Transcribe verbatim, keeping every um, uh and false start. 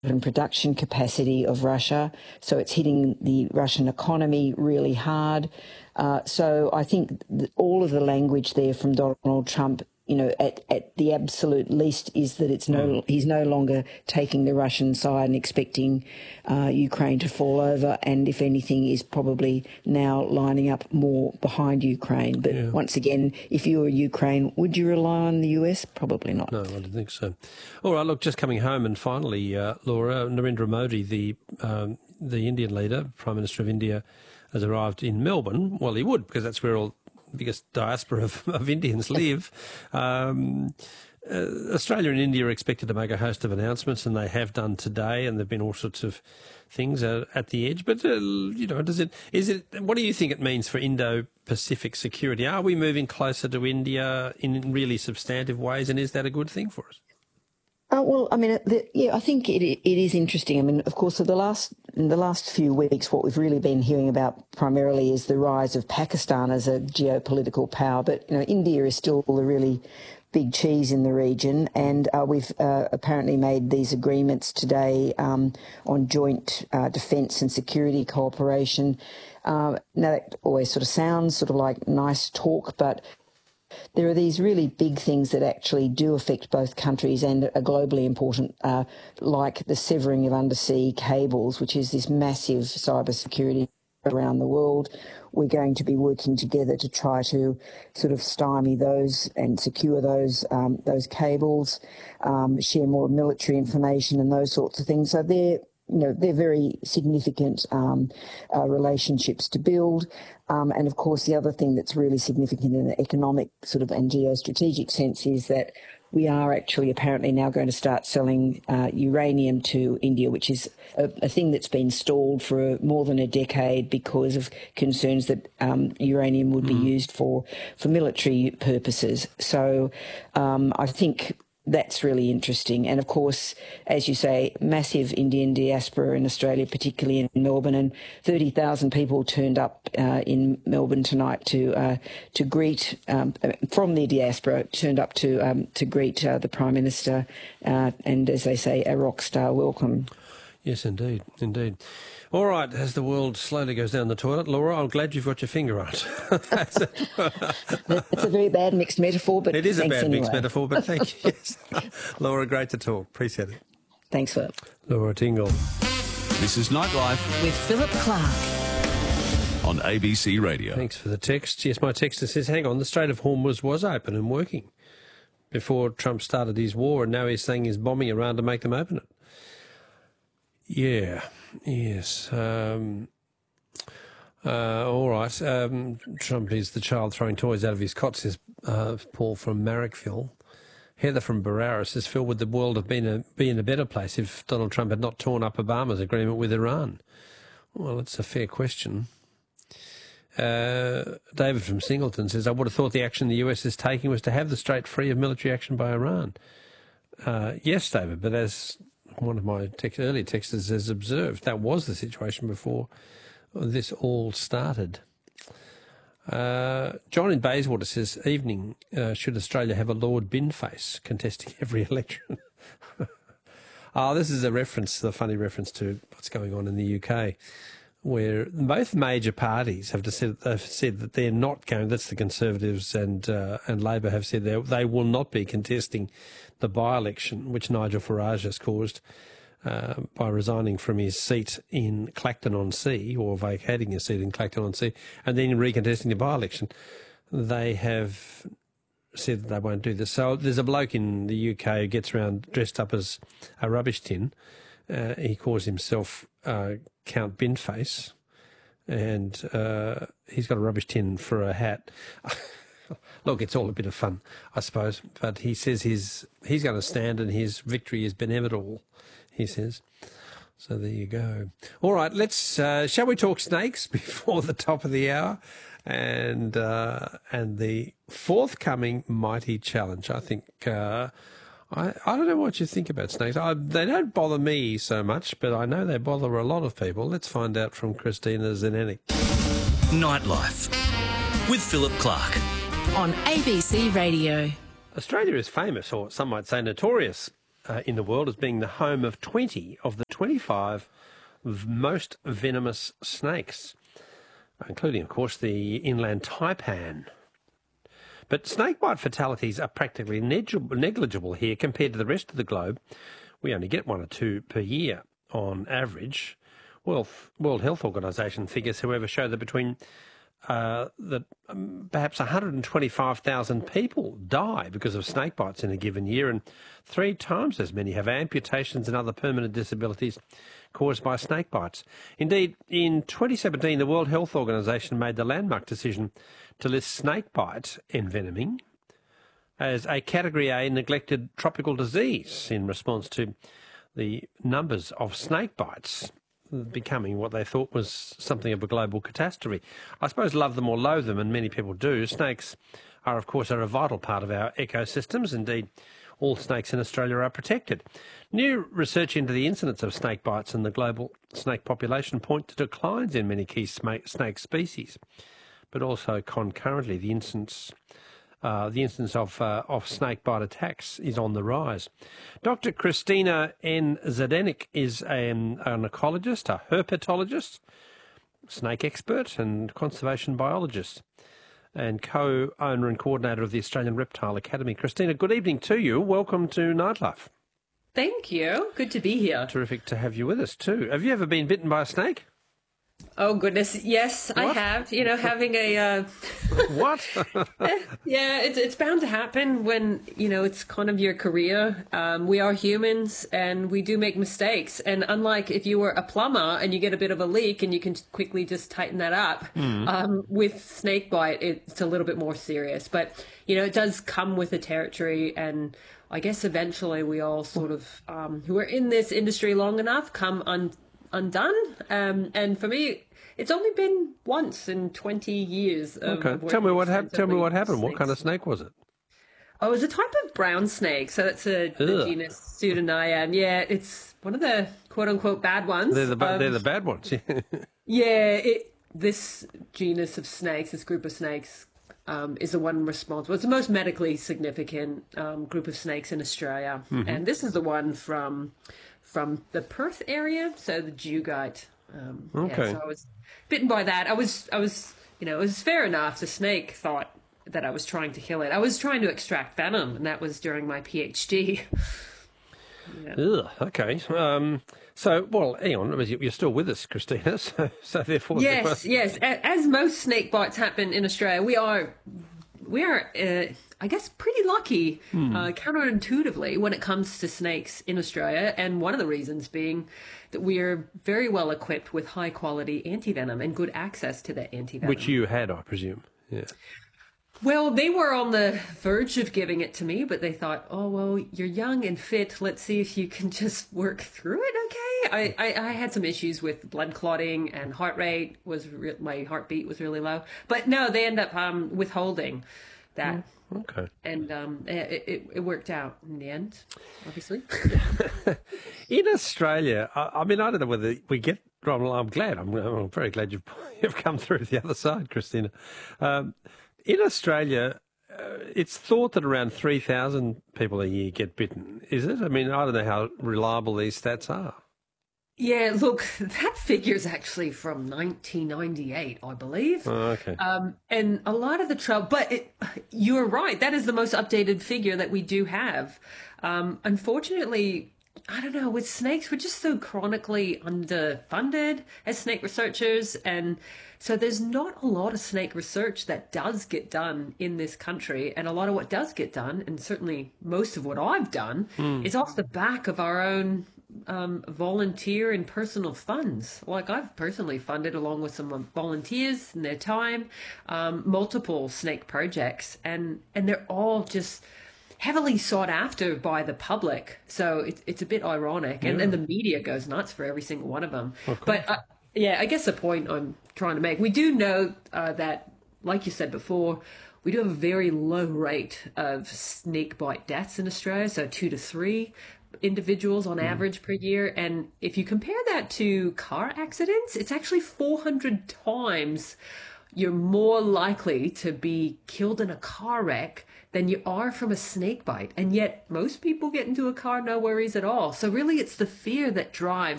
and production capacity of Russia, so it's hitting the Russian economy really hard. Uh, so I think th- all of the language there from Donald Trump, you know, at, at the absolute least, is that it's no mm. he's no longer taking the Russian side and expecting uh, Ukraine to fall over, and if anything, is probably now lining up more behind Ukraine. But yeah. once again, if you were Ukraine, would you rely on the U S? Probably not. No, I don't think so. All right, look, just coming home, and finally, uh, Laura, Narendra Modi, the um, the Indian leader, Prime Minister of India, has arrived in Melbourne. Well, he would, because that's where all biggest diaspora of, of Indians live. Um, uh, Australia and India are expected to make a host of announcements, and they have done today, and there have been all sorts of things uh, at the edge. But, uh, you know, does it, is it, what do you think it means for Indo-Pacific security? Are we moving closer to India in really substantive ways, and is that a good thing for us? Uh, well, I mean, the, yeah, I think it it is interesting. I mean, of course, for the last in the last few weeks, what we've really been hearing about primarily is the rise of Pakistan as a geopolitical power. But you know, India is still the really big cheese in the region, and uh, we've uh, apparently made these agreements today um, on joint uh, defence and security cooperation. Uh, now, that always sort of sounds sort of like nice talk, but there are these really big things that actually do affect both countries and are globally important, uh, like the severing of undersea cables, which is this massive cybersecurity around the world. We're going to be working together to try to sort of stymie those and secure those um, those cables, um, share more military information and those sorts of things. So they're You know, they're very significant um, uh, relationships to build. Um, and, of course, the other thing that's really significant in an economic sort of and geostrategic sense is that we are actually apparently now going to start selling uh, uranium to India, which is a, a thing that's been stalled for more than a decade because of concerns that um, uranium would mm. be used for, for military purposes. So um, I think that's really interesting. And, of course, as you say, massive Indian diaspora in Australia, particularly in Melbourne, and thirty thousand people turned up uh, in Melbourne tonight to uh, to greet, um, from their diaspora, turned up to um, to greet uh, the Prime Minister uh, and, as they say, a rock star welcome. Yes, indeed, indeed. All right, as the world slowly goes down the toilet, Laura, I'm glad you've got your finger on it. It's a very bad mixed metaphor, but it is a bad anyway. mixed metaphor, but thank you. Yes. Laura, great to talk. Appreciate it. Thanks, Philip. Laura Tingle. This is Nightlife with Philip Clark on A B C Radio. Thanks for the text. Yes, my texter says, hang on, the Strait of Hormuz was open and working before Trump started his war, and now he's saying he's bombing around to make them open it. Yeah, yes. Um, uh, all right. Um, Trump is the child throwing toys out of his cot, says uh, Paul from Marrickville. Heather from Barara says, Phil, would the world have been a, be in a better place if Donald Trump had not torn up Obama's agreement with Iran? Well, it's a fair question. Uh, David from Singleton says, I would have thought the action the U S is taking was to have the strait free of military action by Iran. Uh, yes, David, but as one of my text, earlier texters has observed, that was the situation before this all started. Uh, John in Bayswater says, evening, uh, should Australia have a Lord Binface contesting every election? Oh, this is a reference, the funny reference to what's going on in the U K, where both major parties have, said, have said that they're not going, that's the Conservatives and uh, and Labor have said they, they will not be contesting the by-election, which Nigel Farage has caused uh, by resigning from his seat in Clacton-on-Sea, or vacating his seat in Clacton-on-Sea, and then recontesting the by-election. They have said that they won't do this. So there's a bloke in the U K who gets around dressed up as a rubbish tin. Uh, he calls himself uh, Count Binface, and uh, he's got a rubbish tin for a hat. Look, it's all a bit of fun, I suppose, but he says he's, he's going to stand and his victory is inevitable, he says. So there you go. All right, let's, uh, shall we talk snakes before the top of the hour? And uh, and the forthcoming Mighty Challenge. I think, uh, I, I don't know what you think about snakes. I, they don't bother me so much, but I know they bother a lot of people. Let's find out from Christina Zenenik. Nightlife with Philip Clark on A B C Radio. Australia is famous, or some might say notorious, uh, in the world as being the home of twenty of the twenty-five most venomous snakes, including, of course, the inland taipan. But snakebite fatalities are practically negligible here compared to the rest of the globe. We only get one or two per year on average. World, World Health Organization figures, however, show that between uh, that um, perhaps one hundred twenty-five thousand people die because of snake bites in a given year, and three times as many have amputations and other permanent disabilities caused by snake bites. Indeed, in twenty seventeen, the World Health Organization made the landmark decision to list snake bite envenoming as a Category A neglected tropical disease in response to the numbers of snake bites becoming what they thought was something of a global catastrophe. I suppose love them or loathe them, and many people do. Snakes are, of course, are a vital part of our ecosystems. Indeed, all snakes in Australia are protected. New research into the incidence of snake bites and the global snake population point to declines in many key snake species, but also concurrently the incidence Uh, the instance of uh, of snake bite attacks is on the rise. Doctor Christina N. Zdenek is an, an ecologist, a herpetologist, snake expert and conservation biologist, and co-owner and coordinator of the Australian Reptile Academy. Christina, good evening to you. Welcome to Nightlife. Thank you. Good to be here. Terrific to have you with us too. Have you ever been bitten by a snake? Oh, goodness. Yes, What? I have. You know, having a... Uh... What? yeah, it's, it's bound to happen when, you know, it's kind of your career. Um, we are humans and we do make mistakes. And unlike if you were a plumber and you get a bit of a leak and you can quickly just tighten that up, mm. um, with snake bite, it's a little bit more serious. But, you know, it does come with the territory, and I guess eventually we all sort of, um, who are in this industry long enough, come un- undone. Um, and for me, it's only been once in twenty years. Of Okay, tell me what happened. Tell me what happened. Snakes. What kind of snake was it? Oh, it was a type of brown snake. So that's a, a genus Pseudonyaean. Yeah, it's one of the quote unquote bad ones. They're the ba- um, they're the bad ones. yeah, it, this genus of snakes, this group of snakes, um, is the one responsible. It's the most medically significant um, group of snakes in Australia, mm-hmm. and this is the one from from the Perth area. So the Dugite. Um, okay. Yeah, so I was bitten by that. I was, I was, you know, it was fair enough. The snake thought that I was trying to kill it. I was trying to extract venom, and that was during my PhD. yeah. Ugh, okay. Um, so, well, hang on. You're still with us, Christina. So, so therefore, yes, yes. As most snake bites happen in Australia, we are, we are. Uh, I guess pretty lucky, hmm. uh, counterintuitively, when it comes to snakes in Australia. And one of the reasons being that we are very well equipped with high quality antivenom and good access to that antivenom. Which you had, I presume. Yeah. Well, they were on the verge of giving it to me, but they thought, oh, well, you're young and fit. Let's see if you can just work through it. Okay. I, I, I had some issues with blood clotting, and heart rate was, re- my heartbeat was really low. But no, they end up um, withholding that. Mm. Okay. And um, it, it, it worked out in the end, obviously. In Australia, I, I mean, I don't know whether we get. Well, I'm glad. I'm, I'm very glad you've, you've come through to the other side, Christina. Um, in Australia, uh, it's thought that around three thousand people a year get bitten. Is it? I mean, I don't know how reliable these stats are. Yeah, look, that figure's actually from nineteen ninety-eight, I believe. Oh, okay. Um, and a lot of the trouble, but it, you're right, that is the most updated figure that we do have. Um, unfortunately, I don't know, with snakes, we're just so chronically underfunded as snake researchers. And so there's not a lot of snake research that does get done in this country. And a lot of what does get done, and certainly most of what I've done, mm. is off the back of our own Um, volunteer and personal funds. Like I've personally funded, along with some volunteers and their time, um, multiple snake projects, and and they're all just heavily sought after by the public. So it's it's a bit ironic, and, yeah. and the media goes nuts for every single one of them. Of but uh, yeah, I guess the point I'm trying to make, we do know uh, that, like you said before, we do have a very low rate of snake bite deaths in Australia, so two to three individuals on average per year. And if you compare that to car accidents, it's actually four hundred times, you're more likely to be killed in a car wreck than you are from a snake bite. And yet most people get into a car, no worries at all. So really it's the fear that drives